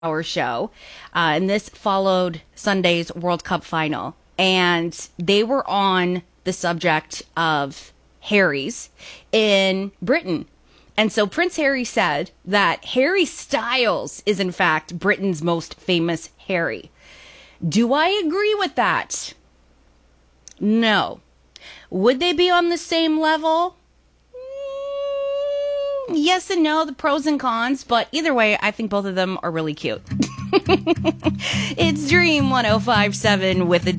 Hour show, and this followed Sunday's World Cup final. And they were on the subject of Harrys in Britain. And so Prince Harry said that Harry Styles is, in fact, Britain's most famous Harry. Do I agree with that? No. Would they be on the same level? Yes and no, the pros and cons, but either way, I think both of them are really cute. It's Dream 105.7 with a